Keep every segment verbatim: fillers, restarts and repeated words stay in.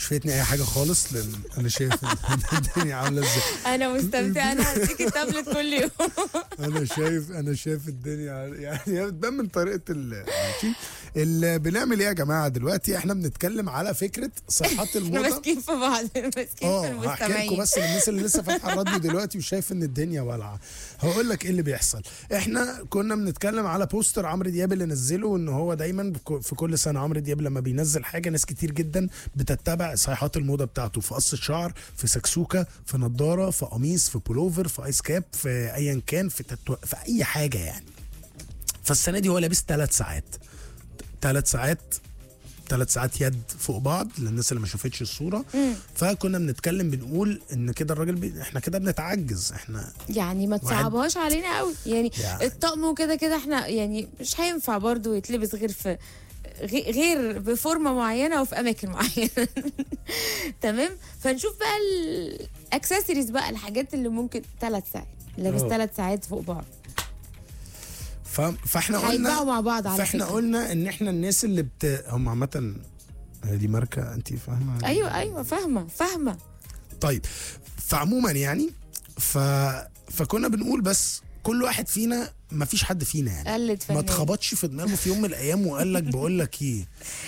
فايتني اي حاجه خالص، لان انا شايف الدنيا عامله ازاي. انا مستمتعه، انا هديك التابلت كل يوم. انا شايف انا شايف الدنيا يعني بتبان من طريقه ال- ماشي. اللي بنعمل ايه يا جماعه دلوقتي؟ احنا بنتكلم على فكره صحات احنا الموضه. ماسكين في بعض، ماسكين في اه هحكي لكم المستمعين. بس للناس اللي لسه فاتحه الراديو دلوقتي وشايف ان الدنيا والعه. هقول لك ايه اللي بيحصل. احنا كنا بنتكلم على بوستر عمرو دياب اللي نزله، ان هو دايما بك- في كل سنه عمرو دياب لما بينزل حاجه ناس كتير جدا بتتبع صيحات الموضه بتاعته، في قص شعر، في سكسوكه، في نضاره، في قميص، في بولوفر، في ايس كاب، في ايا كان، في تتو... في اي حاجه يعني. فالسنه دي هو لابس ثلاث ساعات ثلاث ساعات ثلاث ساعات يد فوق بعض للناس اللي ما شافتش الصوره. فكنا بنتكلم بنقول ان كده الراجل بي... احنا كده بنتعجز احنا. يعني ما تصعبهاش علينا قوي يعني, يعني. الطقم وكده كده احنا يعني مش هينفع برضو يتلبس غير في غي- غير بفورمه معينه وفي اماكن معينه. تمام. فنشوف بقى الاكسسوارز بقى، الحاجات اللي ممكن ثلاث ساعات لابس أوه. ثلاث ساعات فوق بعض، ف... فاحنا هيتباعوا قلنا مع بعض على فاحنا فكرة. قلنا ان احنا الناس اللي بت... هم عامه دي ماركه انت فاهمه. ايوه ايوه فاهمه فاهمه. طيب فعموما يعني ف... فكنا بنقول بس كل واحد فينا، ما فيش حد فينا يعني قلد ما فنان. اتخبطش في دماغه في يوم من الايام وقال لك بقول لك ايه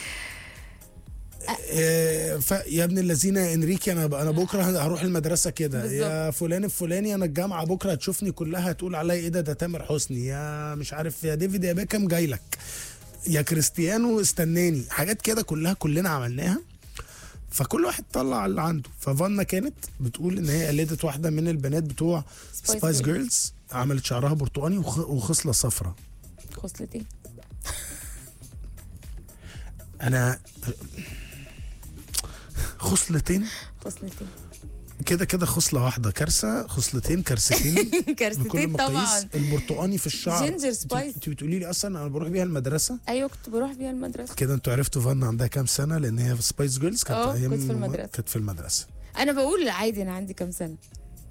إيه، ف... يا ابن الذين يا انريكي، انا انا بكره هروح المدرسه كده، يا فلان الفلاني انا الجامعه بكره هتشوفني كلها هتقول عليا ايه ده ده تامر حسني، يا مش عارف يا ديفيد يا بيكام جاي لك، يا كريستيانو استناني، حاجات كده كلها كلنا عملناها. فكل واحد طلع اللي عنده. ففانا كانت بتقول ان هي قلدت واحده من البنات بتوع Spice سبايس Girls. جيرلز، عملت شعرها برتقاني وخ... وخصله صفراء. خصلتين. انا خصلتين خصلتين كده كده، خصله واحده كارثه، خصلتين كارثتين بكل كارثتين مقاييس. طبعا. البرتقاني في الشعر جينجر سبايس. انت بتقولي لي اصلا انا بروح بيها المدرسه ايوه كنت بروح بيها المدرسه. كده. انتوا عرفتوا فانا عندها كام سنه؟ لان هي في سبايس جيرلز كانت اه، ايام كنت في المدرسة. كانت في المدرسه. انا بقول عادي انا عندي كام سنه.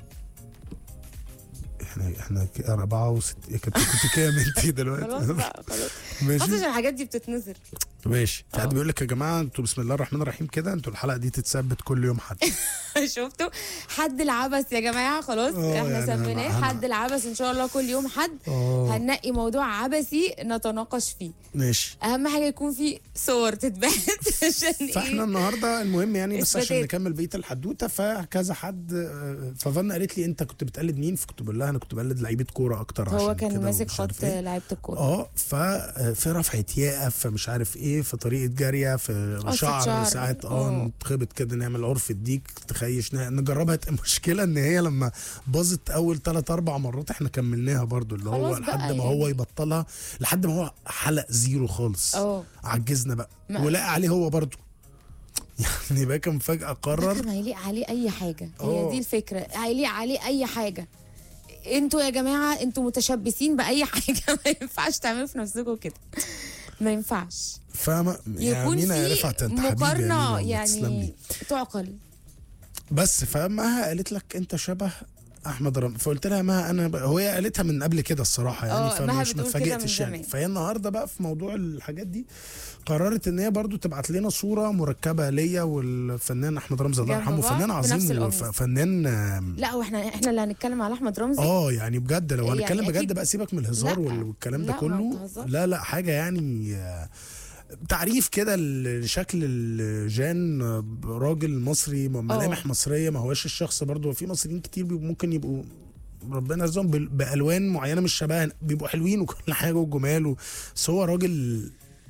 احنا احنا ك- أربعة وست كنت كنت كام انت خلاص دلوقتي؟ بقى خلاص. خلاص ماشي عشان الحاجات دي بتتنزل. ماشي. في حد اه. بيقول لك يا جماعه انتوا بسم الله الرحمن الرحيم كده، انتوا الحلقه دي تتثبت كل يوم حد. شفتوا حد العبث يا جماعه؟ خلاص اه احنا يعني سميناه أنا- حد العبث. ان شاء الله كل يوم حد اه هننقي موضوع عبثي نتناقش فيه. ماشي. اهم حاجه يكون في صور تتبعت عشان فاحنا ايه. النهارده المهم يعني بس عشان إثباتات. نكمل بقيه الحدوته، فكذا حد آه، ففن قالت لي انت كنت بتقلد مين؟ فكنت بقول لها انا كنت بقلد لعيبه كوره اكتر. هو عشان كان كده ماسك ومش خط عارف إيه. لعيبه الكوره. اه ففي رفعه ياقه، في مش عارف ايه، في طريقه جاريه، في قصة شعر شعر. ساعات اه اه. نتخبط كده، نعمل عرف الديك، تخيش ن- نجربها. المشكله ان هي لما باظت اول ثلاث اربع مرات احنا كملناها برضو، اللي هو خلاص بقى لحد ما هو يعني. يبطلها، لحد ما هو حلق زيرو خالص. اه. عجزنا بقى ما- ولقى عليه هو برضو. يعني بقى كان فجاه ده قرر. كان هيليق عليه اي حاجه. هي اه. دي الفكره، هيليق عليه اي حاجه. انتوا يا جماعه انتوا متشبثين باي حاجه. ما ينفعش تعملوا في نفسكم كده، ما ينفعش. فاهمه يا يكون مينا يا في رفعت انت حبيبي يا مقارنه مينا، تسلم لي. يعني تعقل. بس فمها قالت لك انت شبه احمد رمزي، فقلت لها ما انا ب... هو هي قالتها من قبل كده الصراحه يعني، اه، مها فمش ما بتقول كده من اتفاجئتش يعني. زمان. فهي النهارده بقى في موضوع الحاجات دي قررت ان هي برضو تبعت لنا صوره مركبه ليا والفنان احمد رمزي الله جنب يرحمه، بعض فنان بنفس عظيم القميص. وفنان. لا واحنا احنا اللي هنتكلم على احمد رمزي. اه يعني بجد لو يعني هنتكلم بجد أكيد. بقى سيبك من الهزار لا. وال- والكلام ده لا، ما كله. تهزرش. لا لا حاجه يعني آه، تعريف كده لشكل الجان، آه، راجل مصري ملامح مصريه، ما هوش الشخص برضو. في مصريين كتير بيبقوا ممكن يبقوا ربنا يرزقهم بال- بالوان معينه مش شبهنا، بيبقوا حلوين وكل حاجه وجمال و- بس هو راجل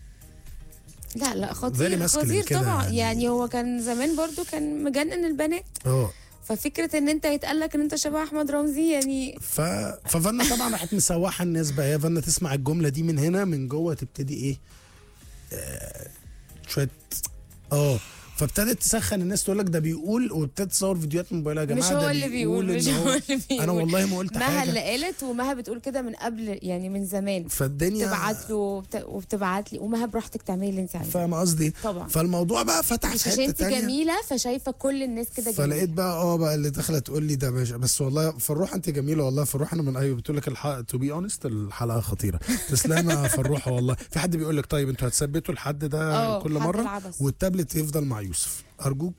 لا لا Very خطير masculine خطير كده طبعا يعني. يعني. هو كان زمان برضو كان مجنن البنات. اه ففكره ان انت يتقال لك ان انت شبه احمد رمزي يعني. ف... ففنا طبعا راحت مسوحه الناس بقى. هي فنا تسمع الجمله دي من هنا من جوه تبتدي ايه آه شويه اه فابتدت تسخن الناس، تقول لك ده بيقول، وابتدت تصور فيديوهات من موبايلها. يا جماعه مش هو ده اللي بيقول، إن مش هو اللي بيقول. انا والله ما قلت مها حاجه. اللي قالت، ومها بتقول كده من قبل يعني من زمان. فالدنيا تبعت له وبت- وبتبعت لي، ومها براحتك تعملي اللي انت عايزاه. فاهم قصدي؟ طبعا. فالموضوع بقى فتح مش في عشان حته انت تانية. جميله فشايفه كل الناس كده جميله. فلقيت بقى اه بقى اللي داخله تقول لي ده باشا، بس والله فروح انت جميله والله. فروح انا من ايوه بتقول لك الحلقه تو بي اونست الحلقه خطيره. تسلم يا فروحه والله. في حد بيقول لك طيب انتوا هتثبتوا الحد ده اه، كل حد مره العبث. والتابلت يفضل مع يوسف ارجوك